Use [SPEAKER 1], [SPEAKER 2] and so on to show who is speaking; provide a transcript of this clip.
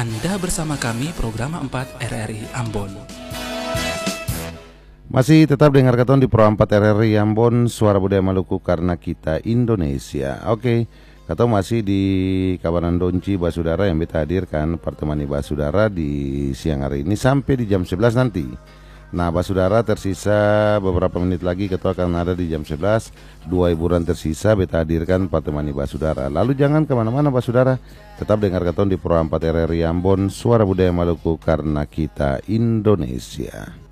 [SPEAKER 1] Anda bersama kami program 4 RRI Ambon.
[SPEAKER 2] Masih tetap dengar keton di Pro 4 RRI Ambon, Suara Budaya Maluku karena kita Indonesia. Oke, keton masih di kabaran Donci Basudara yang beta hadirkan pertemani Basudara di siang hari ini sampai di jam 11 nanti. Nah, Basudara tersisa beberapa menit lagi ketua akan ada di jam 11. 2 hiburan tersisa beta hadirkan pertemani Basudara. Lalu jangan kemana-mana Basudara, tetap dengar keton di Pro 4 RRI Ambon, Suara Budaya Maluku karena kita Indonesia.